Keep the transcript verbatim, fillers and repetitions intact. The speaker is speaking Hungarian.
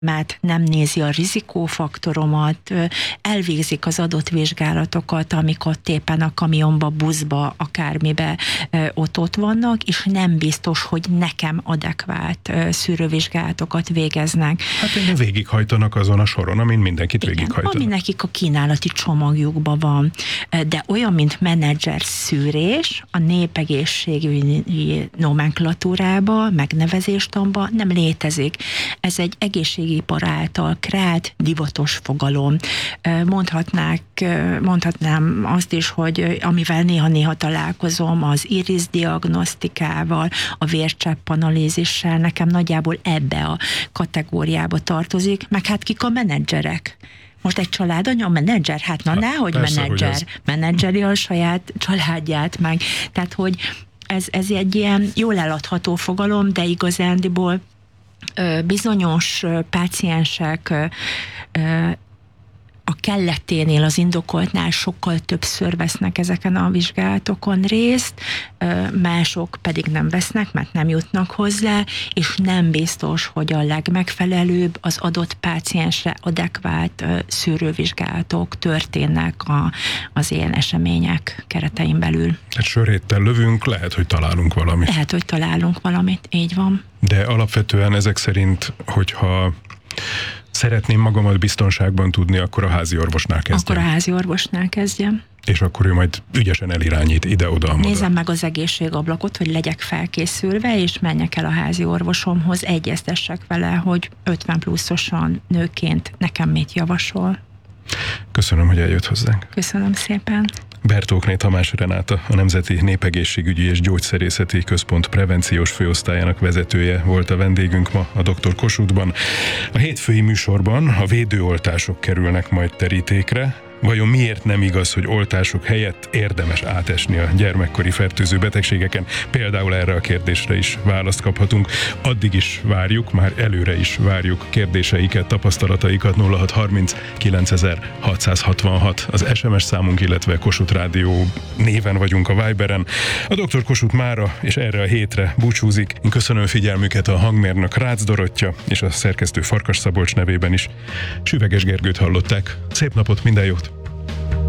mert nem nézi a rizikófaktoromat, elvégzik az adott vizsgálatokat, amik ott éppen a kamionba, buszba, akármibe ott, ott vannak, és nem biztos, hogy nekem adekvát szűrővizsgálatokat végeznek. Hát engem végighajtanak azon a soron, amin mindenkit végighajtanak. Ami nekik a kínálati csomagjukban van. De olyan, mint menedzser szűrés, a népegészségügyi nomenklatúrában, megnevezéstamban nem létezik. Ez egy egészségipar által kreált divatos fogalom. Mondhatnák, mondhatnám azt is, hogy amivel néha-néha találkozom, az iris diagnosztikával, a vércsepp analízissel, nekem nagyjából ebbe a kategóriába tartozik, meg hát kik a menedzserek. Most egy családanya, a menedzser, hát na, nehogy menedzser, ez... menedzseri a saját családját meg. Tehát, hogy ez, ez egy ilyen jól eladható fogalom, de igazándiból bizonyos páciensek a kelleténél, az indokoltnál sokkal többször vesznek ezeken a vizsgálatokon részt, mások pedig nem vesznek, mert nem jutnak hozzá, és nem biztos, hogy a legmegfelelőbb az adott páciensre adekvát szűrővizsgálatok történnek a, az ilyen események keretein belül. Egy söréttel lövünk, lehet, hogy találunk valamit. Lehet, hogy találunk valamit, így van. De alapvetően ezek szerint, hogyha szeretném magamat biztonságban tudni, akkor a házi orvosnál kezdjem. Akkor a házi orvosnál kezdjem. És akkor ő majd ügyesen elirányít ide-oda. Nézzem meg az egészségablakot, hogy legyek felkészülve, és menjek el a házi orvosomhoz, egyeztessek vele, hogy ötven pluszosan nőként nekem mit javasol. Köszönöm, hogy eljött hozzánk. Köszönöm szépen. Bertókné Tamás Renáta, a Nemzeti Népegészségügyi és Gyógyszerészeti Központ prevenciós főosztályának vezetője volt a vendégünk ma a doktor Kossuthban. A hétfői műsorban a védőoltások kerülnek majd terítékre. Vajon miért nem igaz, hogy oltások helyett érdemes átesni a gyermekkori fertőző betegségeken? Például erre a kérdésre is választ kaphatunk. Addig is várjuk, már előre is várjuk kérdéseiket, tapasztalataikat. Nulla hat harminc kilencezer-hatszázhatvanhat az es em es számunk, illetve Kossuth Rádió néven vagyunk a Viberen. A doktor Kossuth mára és erre a hétre búcsúzik. Én köszönöm figyelmüket, a hangmérnök Rácz Dorottya és a szerkesztő Farkas Szabolcs nevében is. Süveges Gergőt hallották. Szép napot, minden jót!